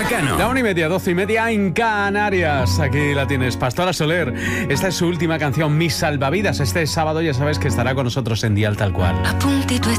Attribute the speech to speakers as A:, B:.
A: Pastora Cano.
B: La 1:30, 12:30 en Canarias. Aquí la tienes, Pastora Soler. Esta es su última canción, Mis Salvavidas. Este sábado ya sabes que estará con nosotros en Dial Tal Cual.
C: A puntito